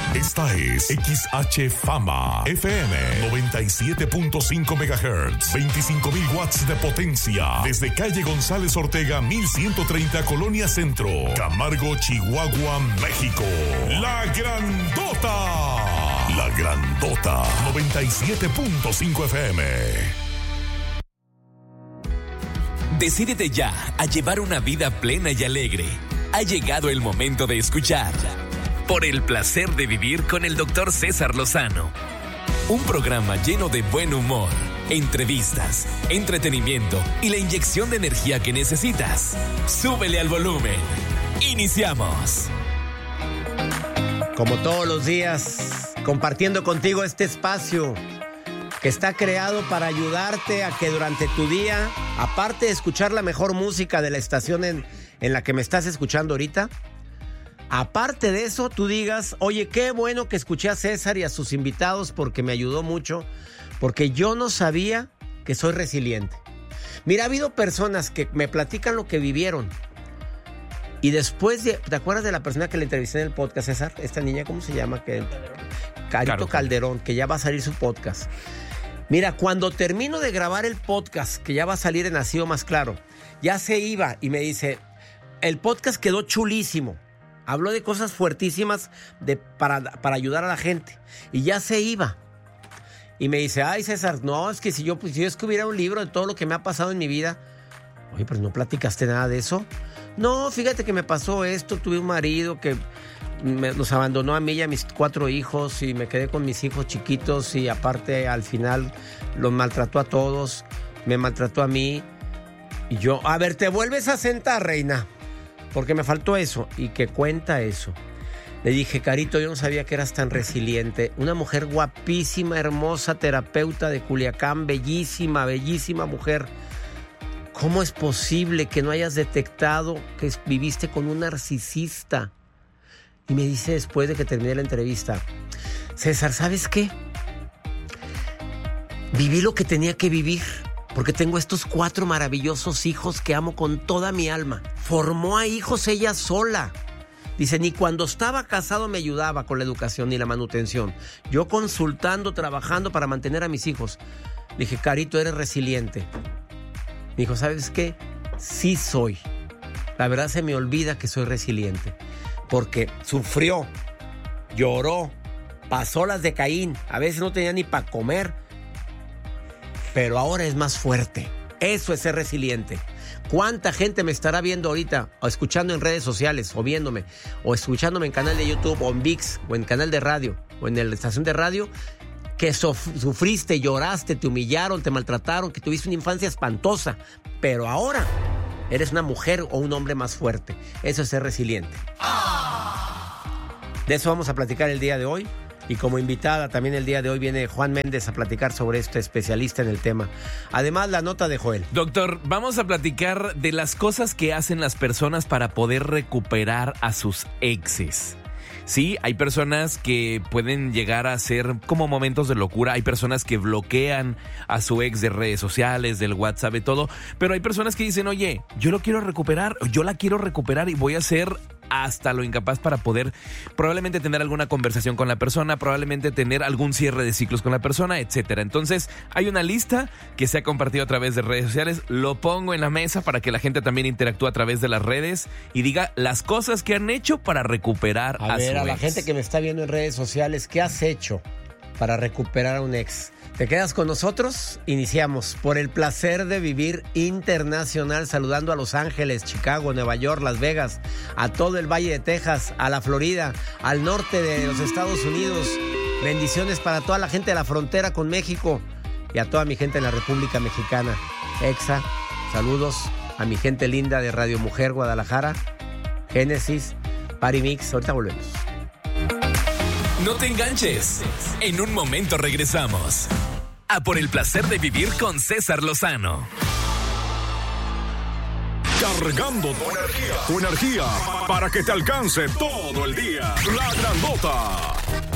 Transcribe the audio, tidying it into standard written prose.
Esta es XH Fama FM 97.5 MHz, 25,000 watts de potencia. Desde calle González Ortega, 1130, Colonia Centro, Camargo, Chihuahua, México. La Grandota. La Grandota 97.5 FM. Decídete ya a llevar una vida plena y alegre. Ha llegado el momento de escuchar Por el placer de vivir con el Dr. César Lozano. Un programa lleno de buen humor, entrevistas, entretenimiento y la inyección de energía que necesitas. Súbele al volumen. Iniciamos. Como todos los días, compartiendo contigo este espacio que está creado para ayudarte a que durante tu día, aparte de escuchar la mejor música de la estación en la que me estás escuchando ahorita, aparte de eso, tú digas, oye, qué bueno que escuché a César y a sus invitados porque me ayudó mucho, porque yo no sabía que soy resiliente. Mira, ha habido personas que me platican lo que vivieron y después ¿te acuerdas de la persona que le entrevisté en el podcast, César? Esta niña, ¿cómo se llama? Carito Calderón, que ya va a salir su podcast. Mira, cuando termino de grabar el podcast, que ya va a salir en Nacido Más Claro, ya se iba y me dice, el podcast quedó chulísimo. Habló de cosas fuertísimas para ayudar a la gente. Y ya se iba. Y me dice, ay, César, no, es que si yo escribiera un libro de todo lo que me ha pasado en mi vida. Oye, pero ¿no platicaste nada de eso? No, fíjate que me pasó esto. Tuve un marido que nos abandonó a mí y a mis 4 hijos. Y me quedé con mis hijos chiquitos. Y aparte, al final, los maltrató a todos. Me maltrató a mí. Y yo, a ver, te vuelves a sentar, reina. Porque me faltó eso, y que cuenta eso. Le dije, Carito, yo no sabía que eras tan resiliente. Una mujer guapísima, hermosa, terapeuta de Culiacán, bellísima, bellísima mujer. ¿Cómo es posible que no hayas detectado que viviste con un narcisista? Y me dice después de que terminé la entrevista, César, ¿sabes qué? Viví lo que tenía que vivir. Porque tengo estos 4 maravillosos hijos que amo con toda mi alma. Formó a hijos ella sola. Dice, ni cuando estaba casado me ayudaba con la educación ni la manutención. Yo consultando, trabajando para mantener a mis hijos. Le dije, Carito, eres resiliente. Me dijo, ¿sabes qué? Sí soy. La verdad se me olvida que soy resiliente. Porque sufrió, lloró, pasó las de Caín. A veces no tenía ni para comer. Pero ahora es más fuerte. Eso es ser resiliente. ¿Cuánta gente me estará viendo ahorita, o escuchando en redes sociales, o viéndome, o escuchándome en canal de YouTube, o en ViX, o en canal de radio, o en la estación de radio, que sufriste, lloraste, te humillaron, te maltrataron, que tuviste una infancia espantosa, pero ahora eres una mujer o un hombre más fuerte? Eso es ser resiliente. De eso vamos a platicar el día de hoy. Y como invitada también el día de hoy viene Juan Méndez a platicar sobre esto, especialista en el tema. Además, la nota de Joel. Doctor, vamos a platicar de las cosas que hacen las personas para poder recuperar a sus exes. Sí, hay personas que pueden llegar a ser como momentos de locura. Hay personas que bloquean a su ex de redes sociales, del WhatsApp y todo. Pero hay personas que dicen, oye, yo lo quiero recuperar, yo la quiero recuperar y voy a hacer hasta lo incapaz para poder probablemente tener alguna conversación con la persona, probablemente tener algún cierre de ciclos con la persona, etcétera. Entonces, hay una lista que se ha compartido a través de redes sociales. Lo pongo en la mesa para que la gente también interactúe a través de las redes y diga las cosas que han hecho para recuperar a su ex. A la gente que me está viendo en redes sociales, ¿qué has hecho para recuperar a un ex? ¿Te quedas con nosotros? Iniciamos por el placer de vivir internacional, saludando a Los Ángeles, Chicago, Nueva York, Las Vegas, a todo el Valle de Texas, a la Florida, al norte de los Estados Unidos. Bendiciones para toda la gente de la frontera con México y a toda mi gente en la República Mexicana. Exa, saludos a mi gente linda de Radio Mujer Guadalajara, Génesis, Party Mix. Ahorita volvemos. No te enganches. En un momento regresamos a Por el placer de vivir con César Lozano. Cargando tu energía para que te alcance todo el día. La Grandota.